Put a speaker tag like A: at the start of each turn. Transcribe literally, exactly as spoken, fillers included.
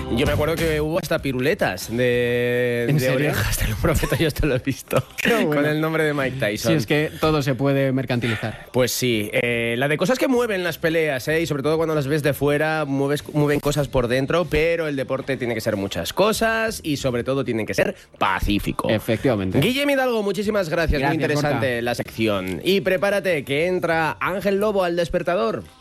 A: Yo me acuerdo que hubo hasta piruletas de,
B: ¿En
A: de
B: serio?
A: orejas, te lo prometo, yo esto lo he visto.
B: Bueno.
A: Con el nombre de Mike Tyson.
B: Sí, es que todo se puede mercantilizar.
A: Pues sí, eh, la de cosas que mueven las peleas, ¿eh? Y sobre todo cuando las ves de fuera, mueves, mueven cosas por dentro, pero el deporte tiene que ser muchas cosas y sobre todo tiene que ser pacífico.
B: Efectivamente.
A: Guillem Hidalgo, muchísimas gracias,
B: Gracias,
A: muy interesante
B: Gorka.
A: la sección. Y prepárate, que entra Ángel Lobo al despertador.